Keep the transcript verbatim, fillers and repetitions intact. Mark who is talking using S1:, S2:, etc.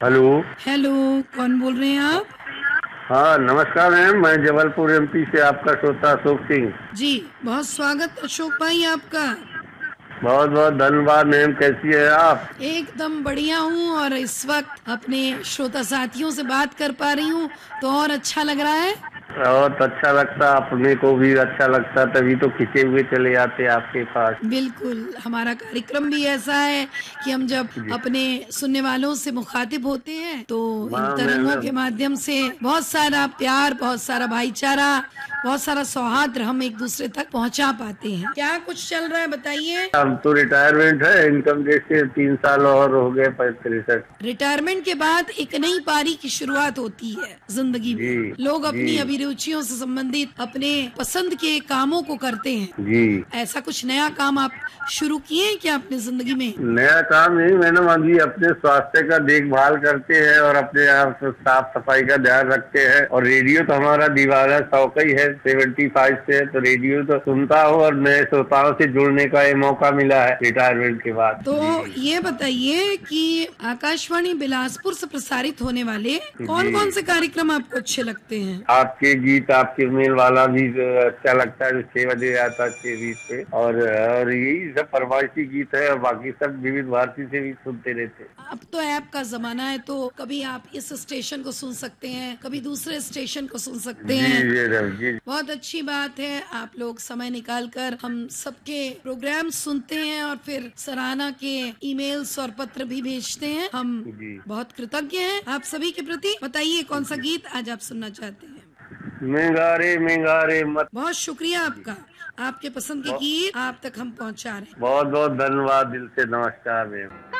S1: Hello.
S2: Hello, कौन बोल रहे हैं आप?
S1: हाँ नमस्कार मैम, मैं जबलपुर एमपी से आपका श्रोता अशोक सिंह।
S2: जी, बहुत स्वागत अशोक भाई आपका।
S1: बहुत बहुत धन्यवाद मैम, कैसी है आप?
S2: एकदम बढ़िया हूँ और इस वक्त अपने श्रोता साथियों से बात कर पा रही हूँ तो और अच्छा लग रहा है।
S1: बहुत अच्छा लगता, अपने को भी अच्छा लगता, तभी तो खिंचे हुए चले आते आपके पास।
S2: बिल्कुल, हमारा कार्यक्रम भी ऐसा है कि हम जब
S1: जी।
S2: अपने सुनने वालों से मुखातिब होते हैं तो इन
S1: हाँ
S2: तरंगों के
S1: मैम।
S2: माध्यम से बहुत सारा प्यार, बहुत सारा भाईचारा, बहुत सारा सौहार्द हम एक दूसरे तक पहुंचा पाते हैं। क्या कुछ चल रहा है बताइए?
S1: हम तो रिटायरमेंट है, इनकम टैक्स से तीन साल और हो गए, पैंतीस।
S2: रिटायरमेंट के बाद एक नई पारी की शुरुआत होती है जिंदगी
S1: जी
S2: में। लोग
S1: जी
S2: अपनी अभिरुचियों से संबंधित अपने पसंद के कामों को करते हैं।
S1: जी।
S2: ऐसा कुछ नया काम आप शुरू किए हैं क्या अपनी जिंदगी में?
S1: नया काम नहीं मैडम, अभी अपने स्वास्थ्य का देखभाल करते हैं और अपने आप साफ सफाई का ध्यान रखते हैं। और रेडियो तो हमारा दीवाना शौक ही है, सेवेंटी फाइव से, तो रेडियो तो सुनता हूँ और नए श्रोताओं से जुड़ने का ये मौका मिला है रिटायरमेंट के बाद।
S2: तो
S1: जी
S2: ये बताइए कि आकाशवाणी बिलासपुर से प्रसारित होने वाले कौन
S1: जी।
S2: कौन से कार्यक्रम आपको अच्छे लगते हैं?
S1: आपके गीत, आपके मेल वाला भी अच्छा लगता है, जो छह बजे आता है, छह बीस पे। और और यही सब फरमाइशी गीत है, और बाकी सब विविध भारती से भी सुनते रहते हैं।
S2: अब तो ऐप का जमाना है तो कभी आप इस स्टेशन को सुन सकते हैं, कभी दूसरे स्टेशन को सुन सकते
S1: जी
S2: हैं।
S1: मैडम जी।
S2: बहुत अच्छी बात है, आप लोग समय निकालकर हम सबके प्रोग्राम सुनते हैं और फिर सराहना के ईमेल्स और पत्र भी भेजते हैं। हम
S1: जी।
S2: बहुत कृतज्ञ हैं आप सभी के प्रति। बताइए कौन सा गीत आज आप सुनना चाहते हैं?
S1: मेंगारे मेंगारे मत।
S2: बहुत शुक्रिया आपका, आपके पसंद के गीत आप तक हम पहुंचा रहे हैं।
S1: बहुत बहुत धन्यवाद, दिल से नमस्कार मैम।